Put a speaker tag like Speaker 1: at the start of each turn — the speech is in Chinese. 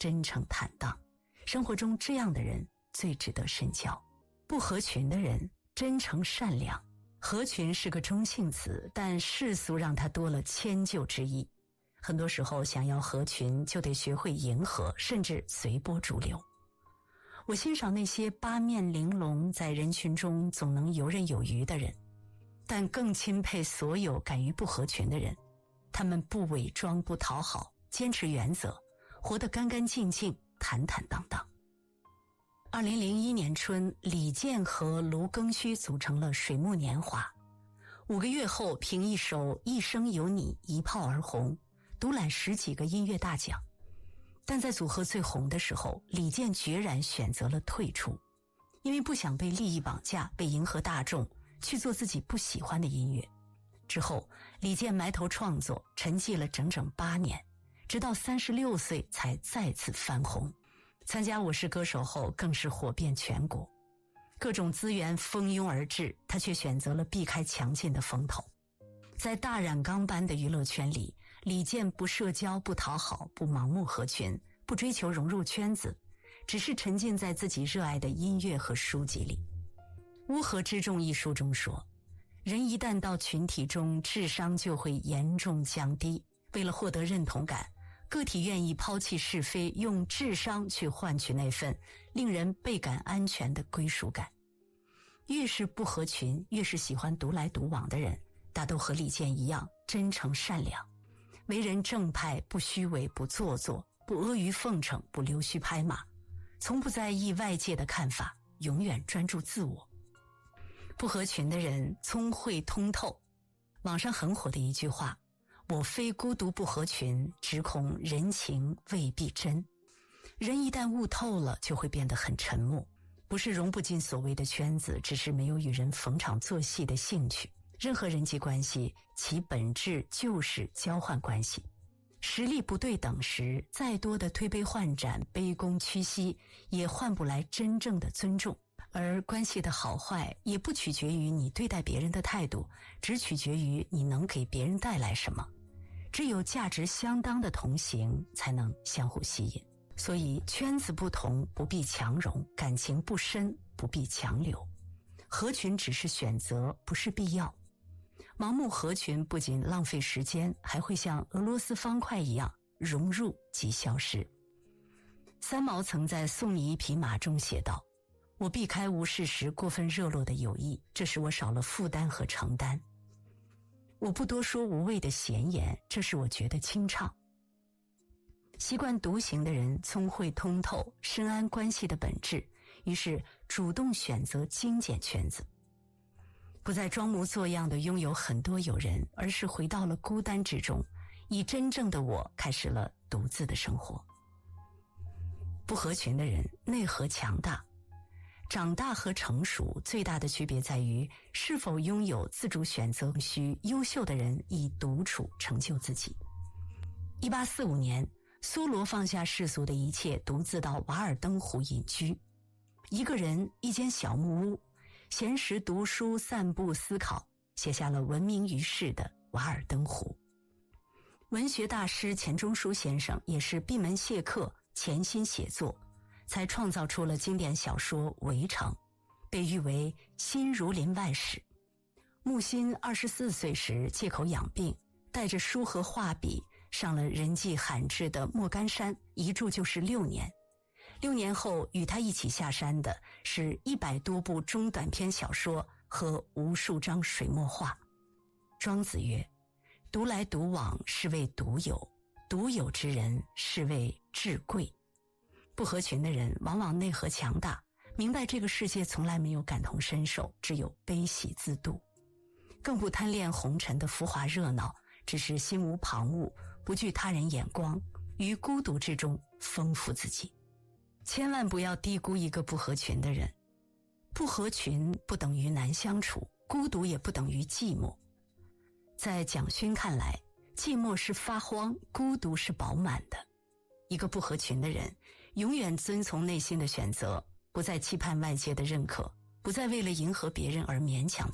Speaker 1: 真诚坦荡。生活中这样的人最值得深交。不合群的人真诚善良。合群是个中性词，但世俗让它多了迁就之意。很多时候想要合群，就得学会迎合，甚至随波逐流。我欣赏那些八面玲珑，在人群中总能游刃有余的人，但更钦佩所有敢于不合群的人。他们不伪装，不讨好，坚持原则，活得干干净净，坦坦荡荡。2001年春，李健和卢庚戌组成了水木年华。5个月后，凭一首《一生有你》一炮而红，独揽10几个音乐大奖。但在组合最红的时候，李健决然选择了退出，因为不想被利益绑架，被迎合大众，去做自己不喜欢的音乐。之后，李健埋头创作，沉寂了整整8年，直到36岁才再次翻红。参加《我是歌手》后，更是火遍全国，各种资源蜂拥而至，他却选择了避开强劲的风头。在大染缸般的娱乐圈里，李健不社交，不讨好，不盲目合群，不追求融入圈子，只是沉浸在自己热爱的音乐和书籍里。《乌合之众》一书中说，人一旦到群体中，智商就会严重降低。为了获得认同感，个体愿意抛弃是非，用智商去换取那份令人倍感安全的归属感。越是不合群，越是喜欢独来独往的人，大都和李健一样真诚善良，为人正派，不虚伪，不做作，不阿谀奉承，不溜须拍马，从不在意外界的看法，永远专注自我。不合群的人聪慧通透。网上很火的一句话，我非孤独不合群，只恐人情未必真。人一旦悟透了，就会变得很沉默，不是融不进所谓的圈子，只是没有与人逢场作戏的兴趣。任何人际关系，其本质就是交换关系。实力不对等时，再多的推杯换盏、卑躬屈膝，也换不来真正的尊重。而关系的好坏，也不取决于你对待别人的态度，只取决于你能给别人带来什么。只有价值相当的同行，才能相互吸引。所以圈子不同，不必强融；感情不深，不必强留。合群只是选择，不是必要。盲目合群不仅浪费时间，还会像俄罗斯方块一样融入即消失。三毛曾在《送你一匹马》中写道，我避开无事时过分热络的友谊，这使我少了负担和承担。我不多说无谓的闲言，这使我觉得清畅。习惯独行的人聪慧通透，深谙关系的本质，于是主动选择精简圈子，不再装模作样地拥有很多友人，而是回到了孤单之中，以真正的我开始了独自的生活。不合群的人内核强大。长大和成熟最大的区别在于是否拥有自主选择。需优秀的人以独处成就自己。1845年，苏罗放下世俗的一切，独自到瓦尔登湖隐居。一个人，一间小木屋，闲时读书、散步、思考，写下了闻名于世的《瓦尔登湖》。文学大师钱钟书先生也是闭门谢客，潜心写作，才创造出了经典小说《围城》，被誉为新儒林外史。木心24岁时借口养病，带着书和画笔上了人迹罕至的莫干山，一住就是6年。6年后，与他一起下山的是100多部中短篇小说和无数张水墨画。庄子曰：独来独往是谓独有，独有之人是谓至贵。不合群的人往往内核强大，明白这个世界从来没有感同身受，只有悲喜自度，更不贪恋红尘的浮华热闹，只是心无旁骛，不惧他人眼光，于孤独之中丰富自己。千万不要低估一个不合群的人。不合群不等于难相处，孤独也不等于寂寞。在蒋勋看来，寂寞是发慌，孤独是饱满的。一个不合群的人，永远遵从内心的选择，不再期盼外界的认可，不再为了迎合别人而勉强